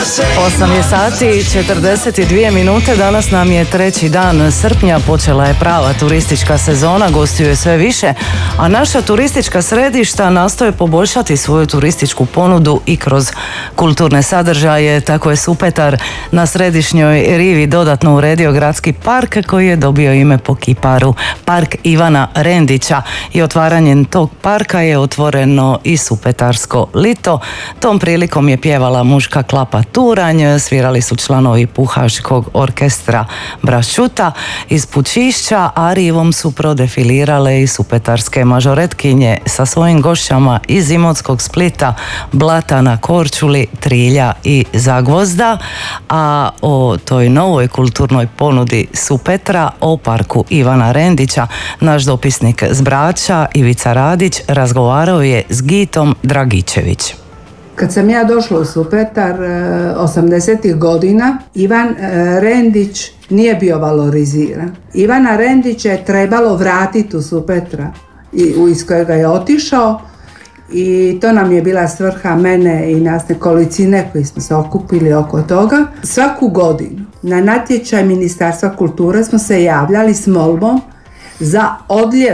8 je sati i 42 minute, danas nam je 3. dan srpnja, počela je prava turistička sezona, gostiju je sve više, a naša turistička središta nastoje poboljšati svoju turističku ponudu i kroz kulturne sadržaje. Tako je Supetar na središnjoj rivi dodatno uredio gradski park koji je dobio ime po kiparu, Park Ivana Rendića, i otvaranjem tog parka je otvoreno i Supetarsko lito. Tom prilikom je pjevala muška klapa Turanj, svirali su članovi puhaškog orkestra Braščuta iz Pučišća, a rivom su prodefilirale i supetarske mažoretkinje sa svojim gošćama iz Imotskog, Splita, Blata na Korčuli, Trilja i Zagvozda. A o toj novoj kulturnoj ponudi Supetra, o parku Ivana Rendića, naš dopisnik s Brača Ivica Radić razgovarao je s Gitom Dragičević. Kad sam ja došla u Supetar 80-ih godina, Ivan Rendić nije bio valoriziran. Ivana Rendića je trebalo vratiti u Supetra iz kojega je otišao, i to nam je bila svrha mene i nas nekolicine koji smo se okupili oko toga. Svaku godinu na natječaj Ministarstva kulture smo se javljali s molbom za odljev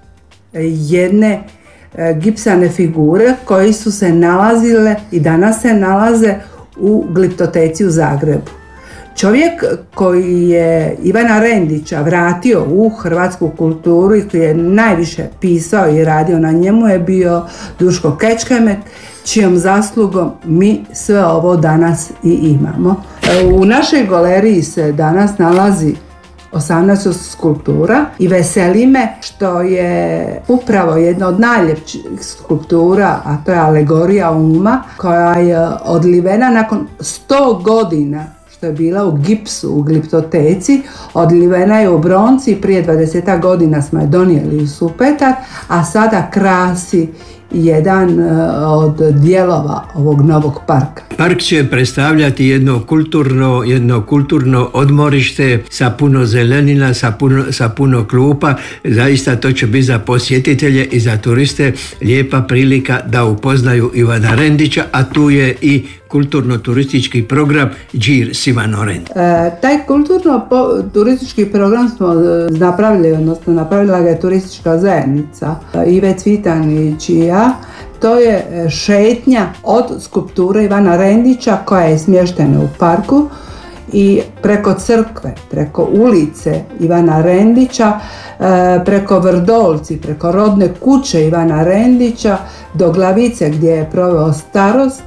jedne gipsane figure koji su se nalazile i danas se nalaze u Gliptoteci u Zagrebu. Čovjek koji je Ivana Rendića vratio u hrvatsku kulturu i koji je najviše pisao i radio na njemu je bio Duško Kečkemet, čijom zaslugom mi sve ovo danas i imamo. U našoj galeriji se danas nalazi 18 skulptura i veseli me što je upravo jedna od najljepših skulptura, a to je alegorija uma, koja je odlivena nakon 100 godina što je bila u gipsu u Gliptoteci, odlivena je u bronci, prije 20 godina smo je donijeli u Supetar, a sada krasi jedan od dijelova ovog novog parka. Park će predstavljati jedno kulturno odmorište sa puno zelenina, sa puno klupa. Zaista to će biti za posjetitelje i za turiste lijepa prilika da upoznaju Ivana Rendića, a tu je i kulturno-turistički program Đir s Ivanom Rendićem. Taj kulturno-turistički program smo napravili, odnosno napravila ga je turistička zajednica Ive Cvitanić i ja. To je šetnja od skulpture Ivana Rendića koja je smještena u parku i preko crkve, preko ulice Ivana Rendića, preko Vrdolci, preko rodne kuće Ivana Rendića do Glavice gdje je proveo starost,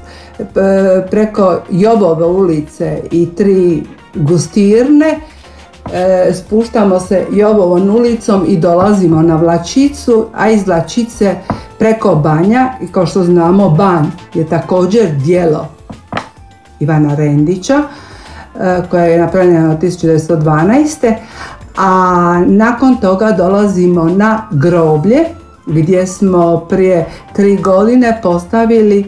preko Jobove ulice i 3 gustirne, spuštamo se Jobovom ulicom i dolazimo na Vlačicu, a iz Vlačice preko Banja, i kao što znamo Banj je također djelo Ivana Rendića koja je napravljena 1912. A nakon toga dolazimo na groblje gdje smo prije 3 godine postavili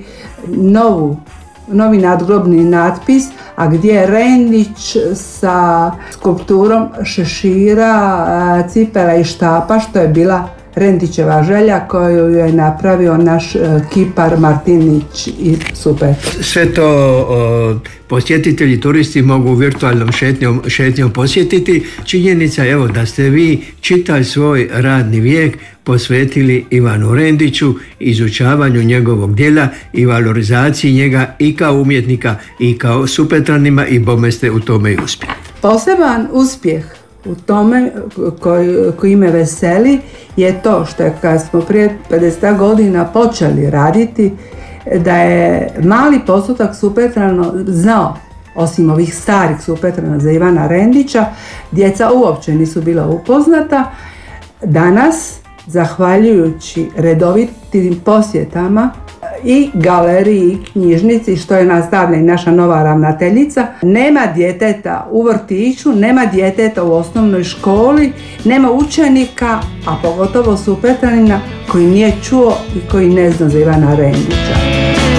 novi nadgrobni natpis, a gdje je Rendić sa skulpturom šešira, cipela i štapa, što je bila Rendićeva želja koju je napravio naš kipar Martinić i Supetar. Sve to posjetitelji, turisti mogu virtualnom šetnjom posjetiti. Činjenica je da ste vi čitav svoj radni vijek posvetili Ivanu Rendiću, izučavanju njegovog djela i valorizaciji njega i kao umjetnika i kao Supetranima, i bome ste u tome i uspjeli. Poseban uspjeh u tome koji me veseli je to što je kad smo prije 50 godina počeli raditi, da je mali postotak Supetrana znao, osim ovih starih Supetrana za Ivana Rendića, djeca uopće nisu bila upoznata. Danas, zahvaljujući redovitim posjetama i galeriji i knjižnici, što je nastavlja i naša nova ravnateljica, nema djeteta u vrtiću, nema djeteta u osnovnoj školi, nema učenika, a pogotovo Supetranina koji nije čuo i koji ne zna za Ivana Rendića.